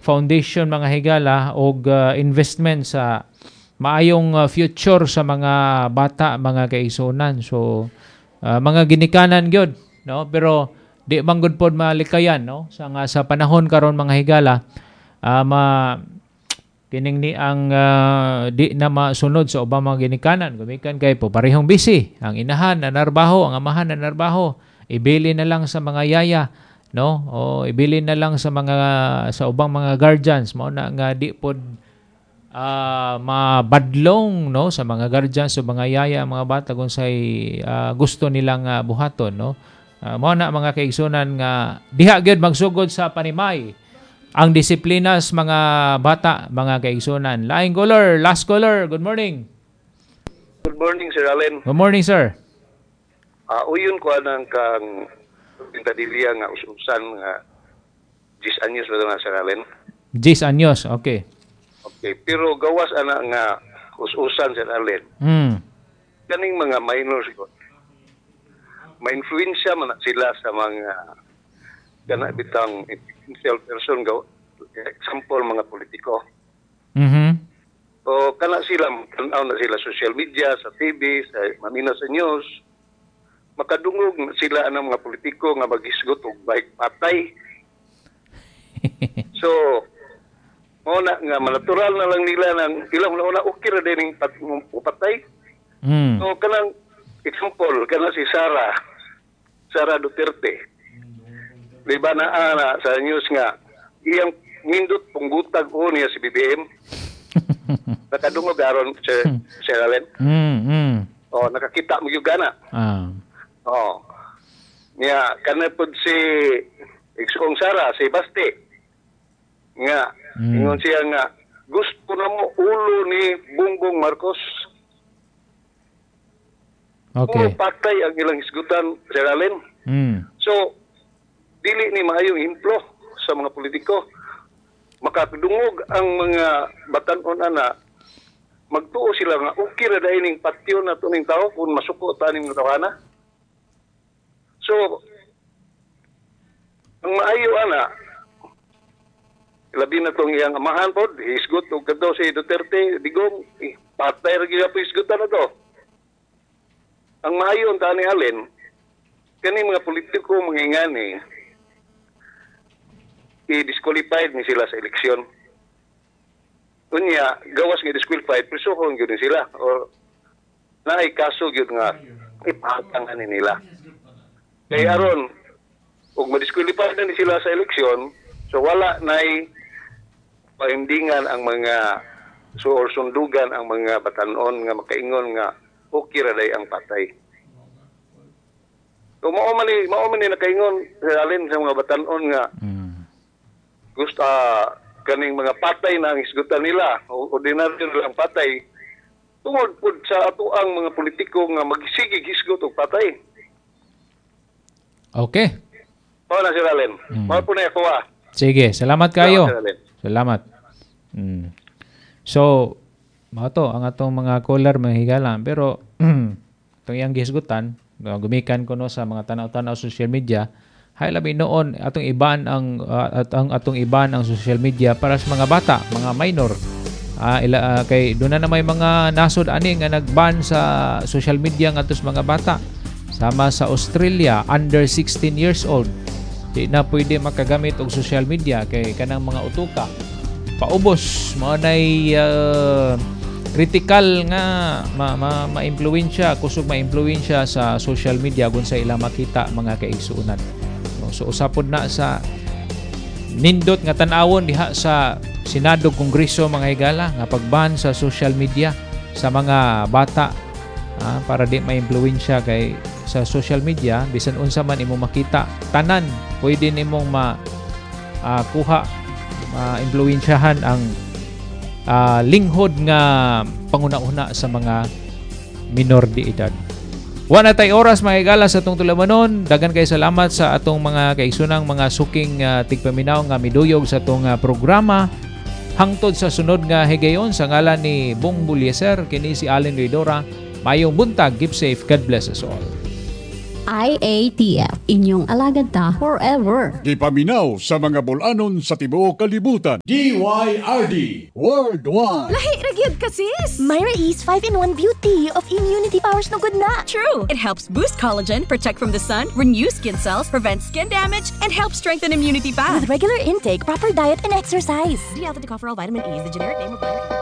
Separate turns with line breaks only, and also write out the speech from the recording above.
foundation mga higala og investment sa maayong future sa mga bata, mga kaigsunan. So mga ginikanan gyud, no? Pero di man gud pod malikayan, no? Sa panahon karon mga higala, kining ni ang di na masunod sa ubang mga ginikanan. Gumikan kay po parehong busy. Ang inahan na narbaho, ang amahan na narbaho. Ibili na lang sa mga yaya, no? O ibili na lang sa ubang mga guardians mo na nga di pod mabadlong, no, sa mga guardians, sa mga yaya, mga bata kung say gusto nilang buhaton, no? Mo na mga kaigsunan nga diha gyud magsugod sa panimay ang disiplinas mga bata, mga kaigsunan. Laing caller, last caller. Good morning.
Good morning, Sir Allen.
Good morning, sir.
Uyon ko anang kang pintadilya nga ususan nga 10 anyos na na, Sir Allen.
10 anyos, okay.
Okay, pero gawas ana nga ususan, Sir Allen. Kaning mga minors ko. Ma-influensya man sila sa mga kana bitang influential person example mga politiko. So kana sila tanaw na sila social media, sa TV, sa mamina sa news. Makadungog sila ang mga politiko nga magisgot og bike patay. So muna nga natural na lang nila nang ilang una okay ra din patay. So kanang example kana si Sara Duterte. Di ba na sa news nga iyang nindot punggutag o niya si BBM. Nakadungog aron Sir Allen. Oh, nakakita mo yung gana. Oh. Niya kana pud si Iksong Sara, si Basti. Nga ingon siya nga gusto na mo ulo ni Bongbong Marcos.
Okay.
Patay ang ilang isgutan, Sir Allen. So dili ni maayong implo sa mga politiko. Makadungog ang mga batan-on ana magtuo sila nga okay ra dai ning patio na tuning tao kung masuko taning tawhana. So ang maayo ana labi na tong iyang amahan pod hisgot og kadto si Duterte digong patay ra gyud isgutan na to. Ang maayo tani Allen kani mga politiko mangingani i-disqualified ni sila sa eleksyon. Kunya, gawas nga disqualified, prisuhon yun sila. O naay kaso yun nga, ipahatangan nila. Kaya aron, kung ma-disqualified na ni sila sa eleksyon, so wala naay paindingan ang mga or sundugan ang mga batanon nga makaingon nga okay ra day ang patay. So mao man ni nakaingon sa alin sa mga batanon nga gusto kaning mga patay na ang isgutan nila o ordinaryo lang patay tungod pud sa ato ang mga politiko nga magsigig hisgot og patay.
Okay.
Mao na Sir Allen. Mao po na ako.
Sige, salamat kayo. Salamat. So, mao to ang atong mga caller mahigala pero itong iyang gisgutan gumikan ko no sa mga tanaw-tanaw social media. Hay labi noon atong iban ang social media para sa mga bata, mga minor. Kay doon na may mga nasod ani nga nagban sa social media ngadto sa mga bata. Sama sa Australia, under 16 years old. Di na pwede makagamit og social media kay kanang mga utuka. Paubos mo nay critical nga ma-impluwensya, kusog ma-impluwensya sa social media kung sa ilang makita mga kaigsuonan. So usapod na sa nindot nga tan-awon diha sa Senado, Kongreso mga higala nga pagban sa social media sa mga bata para di ma-impluwensya kay sa social media bisan unsa man imo makita tanan pwede nimong kuha ma-impluwensyahan ang linghod nga panguna-una sa mga minor de edad. Wala tay oras mga higala sa atong tulamanon. Dagan kay salamat sa atong mga kaigsunang mga suking tigpaminaw nga miduyog sa atong programa. Hangtod sa sunod nga higayon sa ngalan ni Bong Bulieser kini si Allen Luidora. Mayong buntag, keep safe, God bless us all.
IATF, inyong alagad ta forever.
Gipaminaw sa mga bulanon sa tibuok kalibutan. DYRD Worldwide.
Lahi ra gyud ka sis.
Myra East 5-in-1 Beauty of Immunity Powers no good na.
True. It helps boost collagen, protect from the sun, renew skin cells, prevent skin damage, and help strengthen immunity pa.
With regular intake, proper diet, and exercise.
D-alpha-tocopherol vitamin E is the generic name of vitamin E.